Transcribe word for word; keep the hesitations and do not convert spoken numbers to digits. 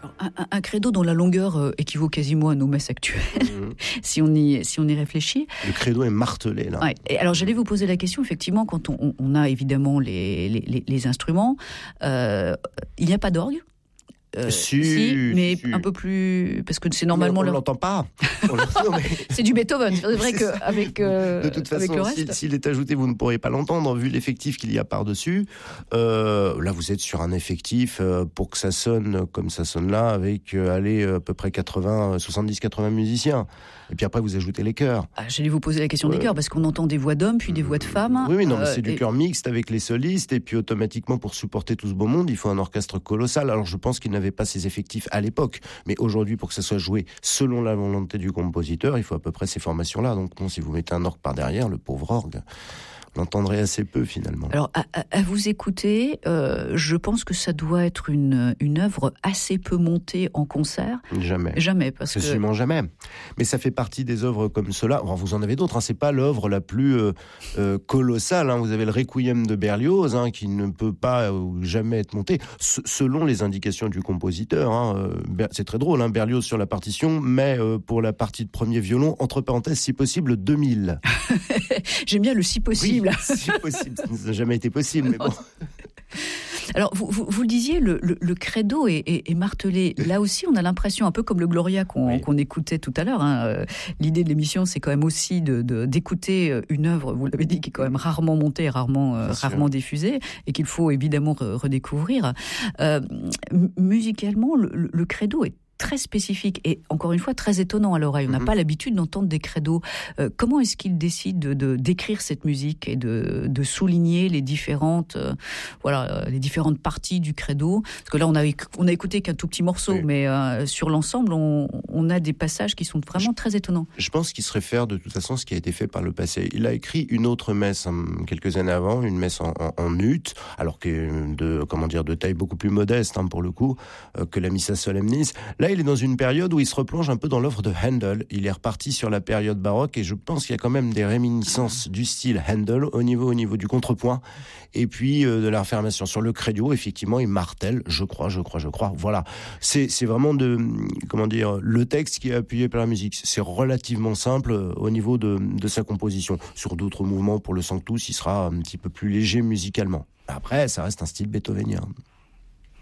Un, un, un credo dont la longueur euh, équivaut quasiment à nos messes actuelles, mmh. si, on y, si on y réfléchit. Le credo est martelé, là. Ouais. Et alors, j'allais vous poser la question, effectivement, quand on, on a évidemment les, les, les instruments, euh, il n'y a pas d'orgue. Euh, si, si, mais si. un peu plus, parce que c'est normalement. On ne leur... l'entend pas. mais... c'est du Beethoven. C'est vrai qu'avec euh, de toute avec façon, le reste... s'il, s'il est ajouté, vous ne pourrez pas l'entendre vu l'effectif qu'il y a par dessus. Euh, là, vous êtes sur un effectif euh, pour que ça sonne comme ça sonne là, avec euh, allez à peu près quatre-vingts, soixante-dix, quatre-vingts musiciens. Et puis après, vous ajoutez les chœurs. Ah, j'allais vous poser la question ouais. des chœurs, parce qu'on entend des voix d'hommes, puis des voix de femmes. Oui, oui, non, mais c'est euh, du et... chœur mixte avec les solistes, et puis automatiquement, pour supporter tout ce beau monde, il faut un orchestre colossal. Alors, je pense qu'il n'avait pas ces effectifs à l'époque, mais aujourd'hui, pour que ça soit joué selon la volonté du compositeur, il faut à peu près ces formations-là. Donc, bon, si vous mettez un orgue par derrière, le pauvre orgue, l'entendrez assez peu finalement. Alors à, à, à vous écouter, euh, je pense que ça doit être une une œuvre assez peu montée en concert. Jamais. Jamais parce Absolument que jamais. Mais ça fait partie des œuvres comme cela. Enfin, vous en avez d'autres. Hein. C'est pas l'œuvre la plus euh, euh, colossale. Hein. Vous avez le Requiem de Berlioz hein, qui ne peut pas euh, jamais être monté S- selon les indications du compositeur. Hein. Euh, c'est très drôle. Hein. Berlioz sur la partition, mais euh, pour la partie de premier violon, entre parenthèses, si possible deux mille. J'aime bien le si possible. Oui, si possible, ça n'a jamais été possible, mais bon. Alors, vous, vous, vous le disiez, le, le, le credo est, est, est martelé. Là aussi, on a l'impression, un peu comme le Gloria qu'on, oui. qu'on écoutait tout à l'heure. Hein. L'idée de l'émission, c'est quand même aussi de, de, d'écouter une œuvre, vous l'avez dit, qui est quand même rarement montée, rarement, euh, rarement diffusée, et qu'il faut évidemment re- redécouvrir. Euh, musicalement, le, le credo est très spécifique et encore une fois très étonnant à l'oreille. On n'a mm-hmm. pas l'habitude d'entendre des credos. Euh, comment est-ce qu'il décide de, de d'écrire cette musique et de, de souligner les différentes, euh, voilà, les différentes parties du credo? Parce que là, on a on a écouté qu'un tout petit morceau, oui. mais euh, sur l'ensemble, on, on a des passages qui sont vraiment je, très étonnants. Je pense qu'il se réfère de toute façon à ce qui a été fait par le passé. Il a écrit une autre messe hein, quelques années avant, une messe en, en, en ut, alors que de comment dire de taille beaucoup plus modeste hein, pour le coup euh, que la Missa Solemnis. Là, il est dans une période où il se replonge un peu dans l'œuvre de Handel. Il est reparti sur la période baroque et je pense qu'il y a quand même des réminiscences du style Handel au niveau, au niveau du contrepoint et puis euh, de la réaffirmation. Sur le credo, effectivement, il martèle, je crois, je crois, je crois. Voilà. C'est, c'est vraiment de, comment dire, le texte qui est appuyé par la musique. C'est relativement simple au niveau de, de sa composition. Sur d'autres mouvements, pour le Sanctus, il sera un petit peu plus léger musicalement. Après, ça reste un style beethovenien.